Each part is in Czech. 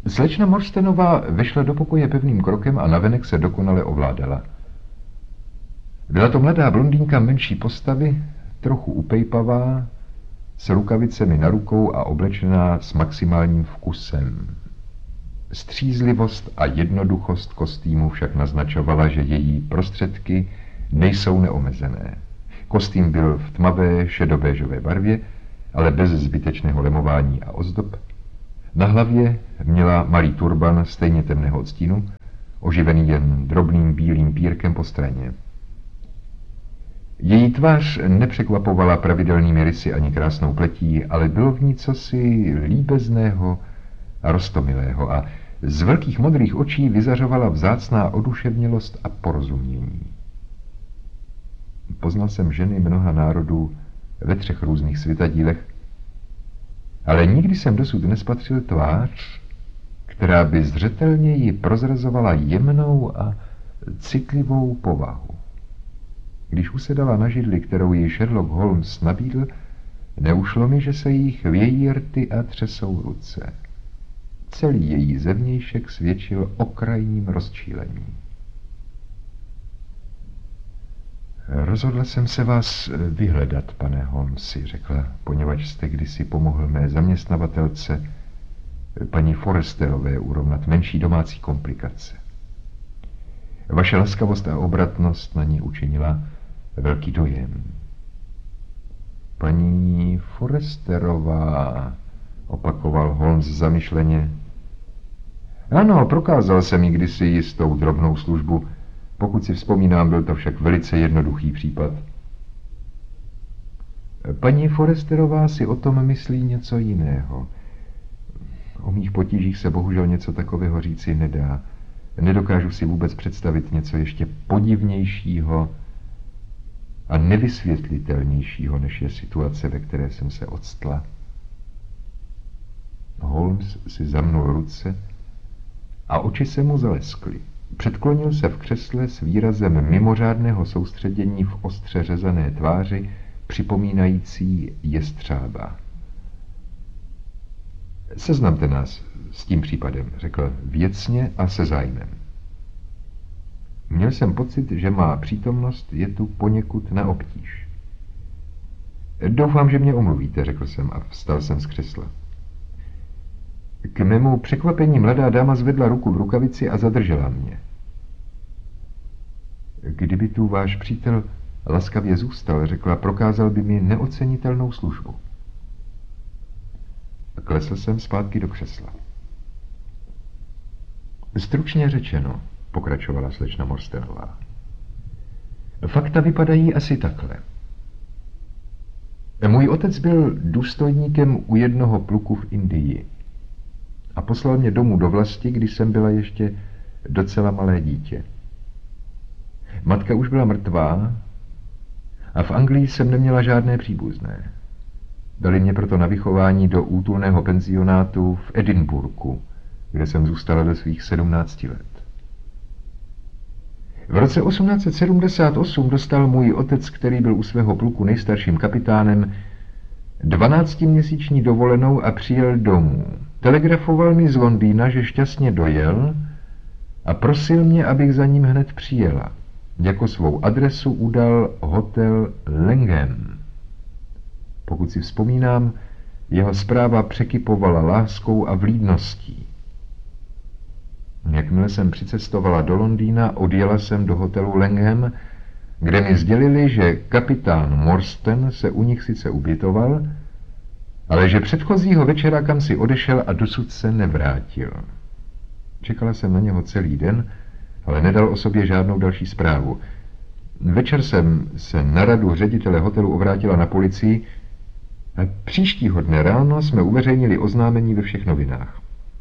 Slečna Morstenová vešla do pokoje pevným krokem a navenek se dokonale ovládala. Byla to mladá blondýnka menší postavy, trochu upejpavá, s rukavicemi na rukou a oblečená s maximálním vkusem. Střízlivost a jednoduchost kostýmu však naznačovala, že její prostředky nejsou neomezené. Kostým byl v tmavé šedobéžové barvě, ale bez zbytečného lemování a ozdob. Na hlavě měla malý turban stejně temného odstínu, oživený jen drobným bílým pírkem po straně. Její tvář nepřekvapovala pravidelnými rysy ani krásnou pletí, ale bylo v ní cosi líbezného a roztomilého a z velkých modrých očí vyzařovala vzácná oduševnělost a porozumění. Poznal jsem ženy mnoha národů ve 3 různých světadílech, ale nikdy jsem dosud nespatřil tvář, která by zřetelněji prozrazovala jemnou a citlivou povahu. Když usedala na židli, kterou jí Sherlock Holmes nabídl, neušlo mi, že se jí chvějí rty a třesou ruce. Celý její zevnějšek svědčil o krajním rozčílení. Rozhodla jsem se vás vyhledat, pane Holmesi, řekla, poněvadž jste kdysi pomohl mé zaměstnavatelce, paní Forresterové, urovnat menší domácí komplikace. Vaše laskavost a obratnost na ní učinila velký dojem. Paní Forresterová, opakoval Holmes zamyšleně. Ano, prokázal jsem jí kdysi jistou drobnou službu. Pokud si vzpomínám, byl to však velice jednoduchý případ. Paní Forresterová si o tom myslí něco jiného. O mých potížích se bohužel něco takového říci nedá. Nedokážu si vůbec představit něco ještě podivnějšího a nevysvětlitelnějšího, než je situace, ve které jsem se odstla. Holmes si zamnul ruce a oči se mu zaleskly. Předklonil se v křesle s výrazem mimořádného soustředění v ostře řezané tváři, připomínající jestřába. Seznamte nás s tím případem, řekl věcně a se zájmem. Měl jsem pocit, že má přítomnost je tu poněkud na obtíž. Doufám, že mě omluvíte, řekl jsem a vstal jsem z křesla. K mému překvapení mladá dáma zvedla ruku v rukavici a zadržela mě. Kdyby tu váš přítel laskavě zůstal, řekla, prokázal by mi neocenitelnou službu. Klesl jsem zpátky do křesla. Stručně řečeno, pokračovala slečna Morstenová. Fakta vypadají asi takhle. Můj otec byl důstojníkem u jednoho pluku v Indii a poslal mě domů do vlasti, když jsem byla ještě docela malé dítě. Matka už byla mrtvá a v Anglii jsem neměla žádné příbuzné. Dali mě proto na vychování do útulného penzionátu v Edinburghu, kde jsem zůstala do svých 17 let. V roce 1878 dostal můj otec, který byl u svého pluku nejstarším kapitánem, 12měsíční dovolenou a přijel domů. Telegrafoval mi z Londýna, že šťastně dojel a prosil mě, abych za ním hned přijela. Jako svou adresu udal hotel Langham. Pokud si vzpomínám, jeho zpráva překypovala láskou a vlídností. Jakmile jsem přicestovala do Londýna, odjela jsem do hotelu Langham, kde mi sdělili, že kapitán Morstan se u nich sice ubytoval, ale že předchozího večera kam si odešel a dosud se nevrátil. Čekala jsem na něho celý den, ale nedal o sobě žádnou další zprávu. Večer jsem se na radu ředitele hotelu obrátila na policii a příštího dne ráno jsme uveřejnili oznámení ve všech novinách.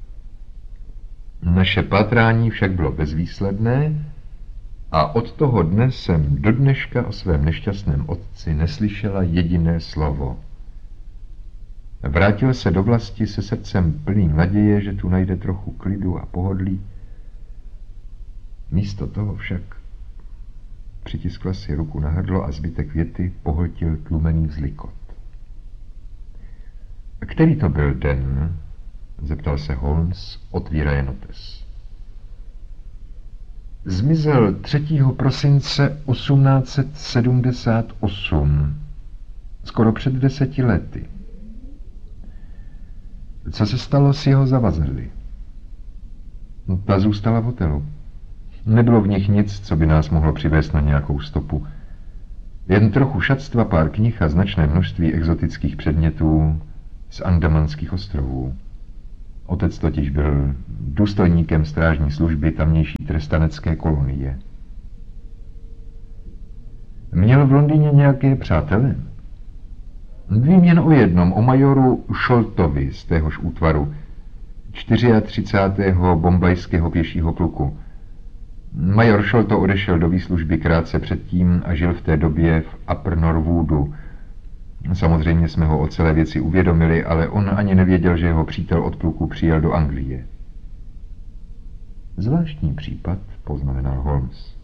Naše pátrání však bylo bezvýsledné a od toho dne jsem do dneška o svém nešťastném otci neslyšela jediné slovo. Vrátil se do vlasti se srdcem plným naděje, že tu najde trochu klidu a pohodlí. Místo toho však přitiskla si ruku na hrdlo a zbytek věty pohltil tlumený vzlikot. Který to byl den? Zeptal se Holmes, otvíraje notes. Zmizel 3. prosince 1878, skoro před 10 lety. Co se stalo s jeho zavazadly? Ta zůstala v hotelu. Nebylo v nich nic, co by nás mohlo přivést na nějakou stopu. Jen trochu šatstva, pár knih a značné množství exotických předmětů z Andamanských ostrovů. Otec totiž byl důstojníkem strážní služby tamnější trestanecké kolonie. Měl v Londýně nějaké přátele? Vím jen o jednom, o majoru Sholtovi z téhož útvaru, 34. bombajského pěšího pluku. Major Sholto odešel do výslužby krátce předtím a žil v té době v Upper Norwoodu. Samozřejmě jsme ho o celé věci uvědomili, ale on ani nevěděl, že jeho přítel od pluku přijel do Anglie. Zvláštní případ, poznamenal Holmes.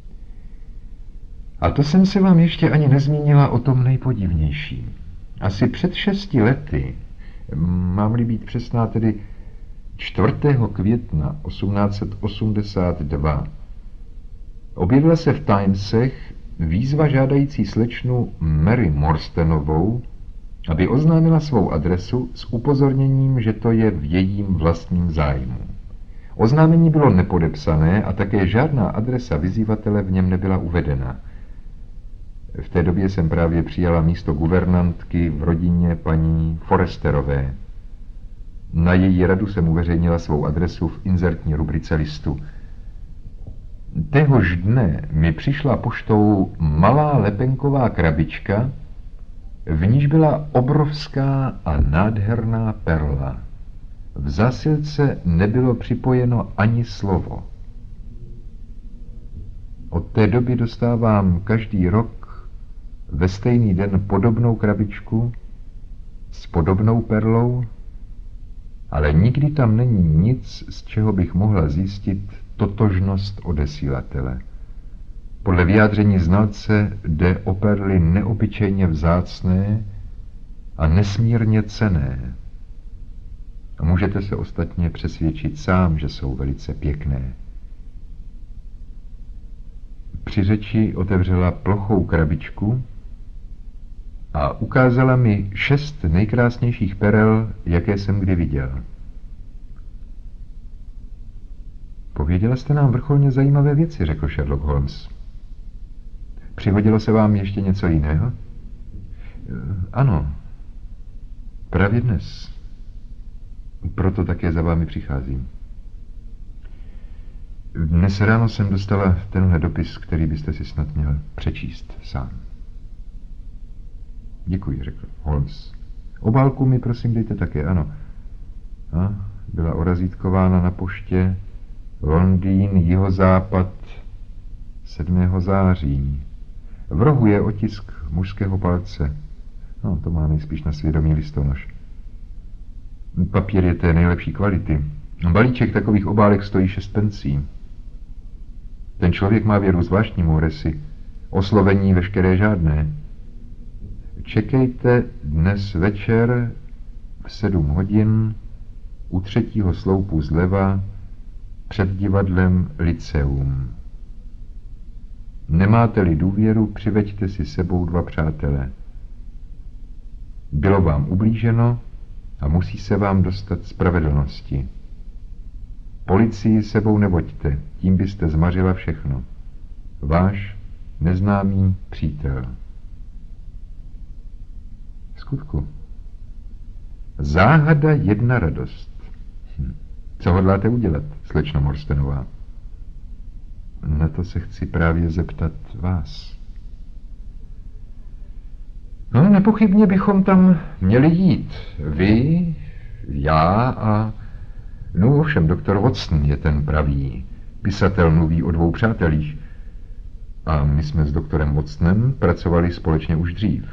A to jsem se vám ještě ani nezmínila o tom nejpodivnějším. Asi před 6 lety, mám-li být přesná, tedy 4. května 1882, objevila se v Timesech výzva žádající slečnu Mary Morstanovou, aby oznámila svou adresu s upozorněním, že to je v jejím vlastním zájmu. Oznámení bylo nepodepsané a také žádná adresa vyzývatele v něm nebyla uvedena. V té době jsem právě přijala místo guvernantky v rodině paní Foresterové. Na její radu jsem uveřejnila svou adresu v inzertní rubrice listu. Téhož dne mi přišla poštou malá lepenková krabička, v níž byla obrovská a nádherná perla. V zásilce nebylo připojeno ani slovo. Od té doby dostávám každý rok ve stejný den podobnou krabičku s podobnou perlou, ale nikdy tam není nic, z čeho bych mohla zjistit totožnost odesílatele. Podle vyjádření znalce jde o perly neobyčejně vzácné a nesmírně cenné. A můžete se ostatně přesvědčit sám, že jsou velice pěkné. Při řeči otevřela plochou krabičku a ukázala mi 6 nejkrásnějších perel, jaké jsem kdy viděl. Pověděla jste nám vrcholně zajímavé věci, řekl Sherlock Holmes. Přihodilo se vám ještě něco jiného? Ano, právě dnes. Proto také za vámi přicházím. Dnes ráno jsem dostala tenhle dopis, který byste si snad měl přečíst sám. Děkuji, řekl Holmes. Obálku mi prosím dejte také, ano. A byla orazítkována na poště Londýn, jihozápad, 7. září. V rohu je otisk mužského palce. No, to má nejspíš na svědomí listonoš. Papír je té nejlepší kvality. Balíček takových obálek stojí 6 pencí. Ten člověk má věru zvláštnímu resi. Oslovení veškeré žádné. Čekejte dnes večer v 7 hodin u 3. sloupu zleva před divadlem Lyceum. Nemáte-li důvěru, přiveďte si sebou 2 přátele. Bylo vám ublíženo a musí se vám dostat spravedlnosti. Policii sebou nevoďte, tím byste zmařila všechno. Váš neznámý přítel. V skutku. Záhada, jedna radost. Co hodláte udělat, slečno Morstanová? Na to se chci právě zeptat vás. No, nepochybně bychom tam měli jít. Vy, já a... No ovšem, doktor Watson je ten pravý. Pisatel mluví o 2 přátelích. A my jsme s doktorem Watsonem pracovali společně už dřív.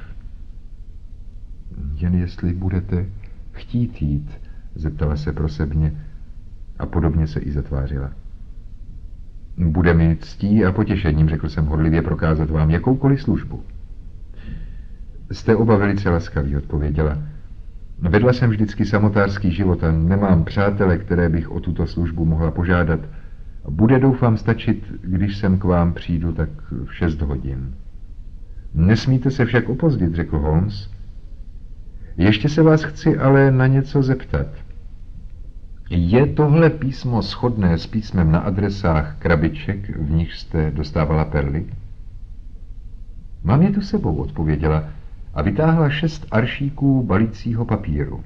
Jen jestli budete chtít jít, zeptala se prosebně a podobně se i zatvářila. Bude mi ctí a potěšením, řekl jsem horlivě, prokázat vám jakoukoliv službu. Jste oba velice laskaví, odpověděla. Vedla jsem vždycky samotářský život a nemám přátele, které bych o tuto službu mohla požádat. Bude, doufám, stačit, když sem k vám přijdu tak v 6 hodin. Nesmíte se však opozdit, řekl Holmes. Ještě se vás chci ale na něco zeptat. Je tohle písmo shodné s písmem na adresách krabiček, v nich jste dostávala perly? Mám je tu sebou, odpověděla a vytáhla 6 aršíků balícího papíru.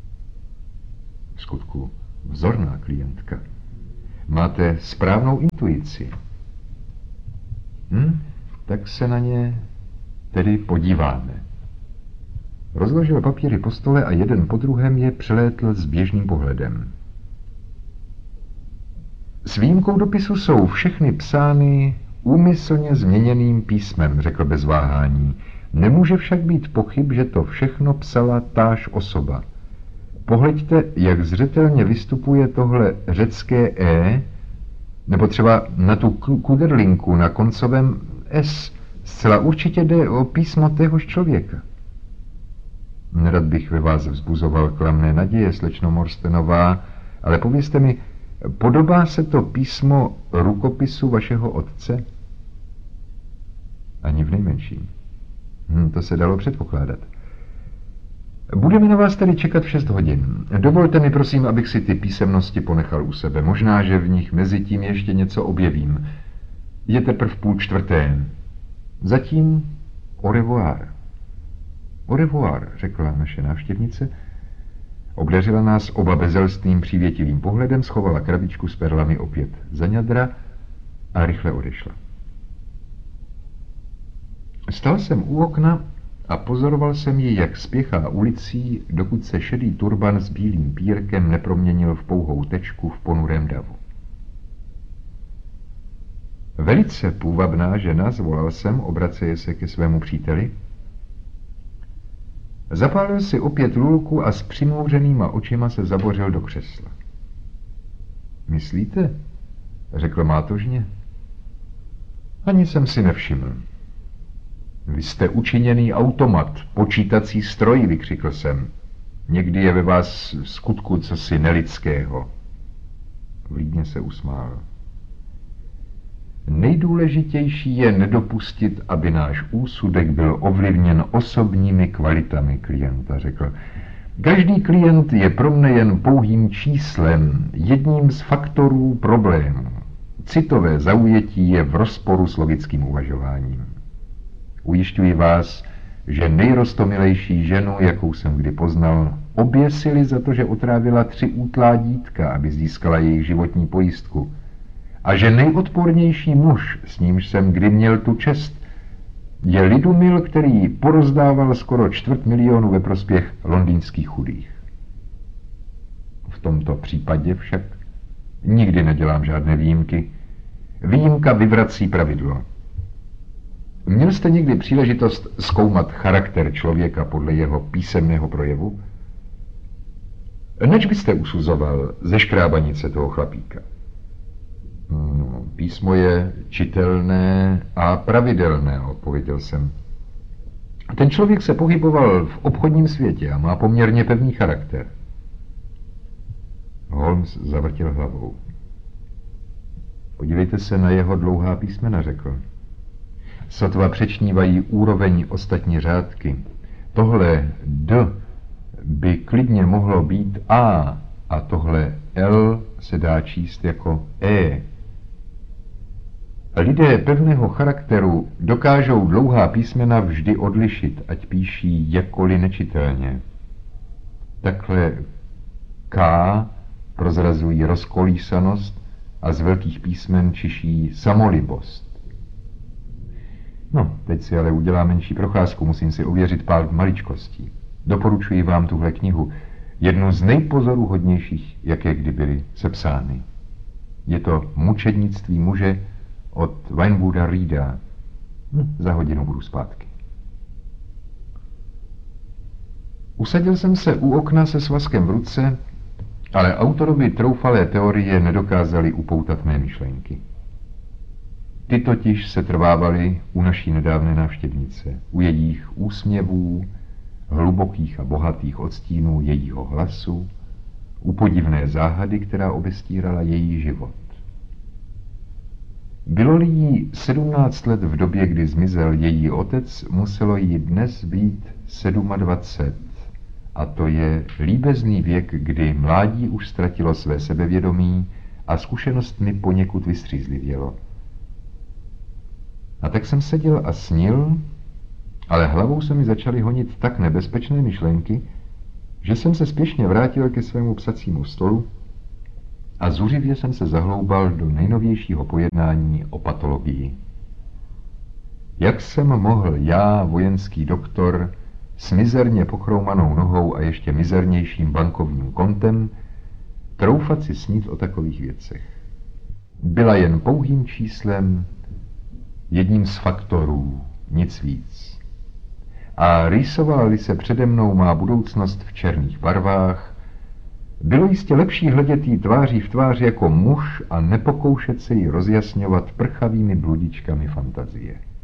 V skutku vzorná klientka. Máte správnou intuici. Tak se na ně tedy podíváme. Rozložil papíry po stole a jeden po druhém je přelétl s běžným pohledem. S výjimkou dopisu jsou všechny psány úmyslně změněným písmem, řekl bez váhání. Nemůže však být pochyb, že to všechno psala táž osoba. Pohleďte, jak zřetelně vystupuje tohle řecké E, nebo třeba na tu kuderlinku na koncovém S. Zcela určitě jde o písmo téhož člověka. Nerad bych ve vás vzbuzoval klamné naděje, slečno Morstenová, ale povězte mi, podobá se to písmo rukopisu vašeho otce? Ani v nejmenším. To se dalo předpokládat. Budeme na vás tedy čekat v 6 hodin. Dovolte mi, prosím, abych si ty písemnosti ponechal u sebe. Možná, že v nich mezi tím ještě něco objevím. Je teprv 3:30. Zatím au revoir. Au revoir, řekla naše návštěvnice. Obdařila nás oba bezelstným přívětivým pohledem, schovala krabičku s perlami opět za ňadra a rychle odešla. Stal jsem u okna a pozoroval jsem ji, jak spěchá ulicí, dokud se šedý turban s bílým pírkem neproměnil v pouhou tečku v ponurém davu. Velice půvabná žena, zvolal jsem, obraceje se ke svému příteli. Zapálil si opět lulku a s přimouřenýma očima se zabořil do křesla. Myslíte? Řekl mátožně. Ani jsem si nevšiml. Vy jste učiněný automat, počítací stroj, vykřikl jsem. Někdy je ve vás v skutku cosi nelidského. Vlídně se usmál. Nejdůležitější je nedopustit, aby náš úsudek byl ovlivněn osobními kvalitami klienta, řekl. Každý klient je pro mne jen pouhým číslem, jedním z faktorů problému. Citové zaujetí je v rozporu s logickým uvažováním. Ujišťuji vás, že nejrostomilejší ženu, jakou jsem kdy poznal, oběsili za to, že otrávila 3 útlá dítka, aby získala jejich životní pojistku. A že nejodpornější muž, s nímž jsem kdy měl tu čest, je lidumil, který porozdával skoro 250 000 ve prospěch londýnských chudých. V tomto případě však nikdy nedělám žádné výjimky. Výjimka vyvrací pravidlo. Měl jste někdy příležitost zkoumat charakter člověka podle jeho písemného projevu? Neč byste usuzoval ze škrábanice toho chlapíka? Písmo je čitelné a pravidelné, odpověděl jsem. Ten člověk se pohyboval v obchodním světě a má poměrně pevný charakter. Holmes zavrtěl hlavou. Podívejte se na jeho dlouhá písmena, řekl. Sotva přečnívají úroveň ostatní řádky. Tohle D by klidně mohlo být A a tohle L se dá číst jako E. Lidé pevného charakteru dokážou dlouhá písmena vždy odlišit, ať píší jakkoliv nečitelně. Takhle K prozrazují rozkolísanost a z velkých písmen čiší samolibost. No, teď si ale udělám menší procházku, musím si ověřit pár maličkostí. Doporučuji vám tuhle knihu, jednu z nejpozoruhodnějších, jaké kdy byly sepsány. Je to Mučednictví muže od Winewooda Reeda. Za hodinu budu zpátky. Usadil jsem se u okna se svazkem v ruce, ale autorovi troufalé teorie nedokázaly upoutat mé myšlenky. Ty totiž se trvávaly u naší nedávné návštěvnice, u jejich úsměvů hlubokých a bohatých odstínů jejího hlasu, u podivné záhady, která obestírala její život. Bylo-li jí 17 let v době, kdy zmizel její otec, muselo jí dnes být 27. A to je líbezný věk, kdy mládí už ztratilo své sebevědomí a zkušenostmi poněkud vystřízlivělo. A tak jsem seděl a snil, ale hlavou se mi začaly honit tak nebezpečné myšlenky, že jsem se spěšně vrátil ke svému psacímu stolu a zuřivě jsem se zahloubal do nejnovějšího pojednání o patologii. Jak jsem mohl já, vojenský doktor, s mizerně pochroumanou nohou a ještě mizernějším bankovním kontem, troufat si snít o takových věcech? Byla jen pouhým číslem, jedním z faktorů, nic víc. A rýsovala-li se přede mnou má budoucnost v černých barvách, bylo jistě lepší hledět jí tváří v tvář jako muž a nepokoušet se jí rozjasňovat prchavými bludičkami fantazie.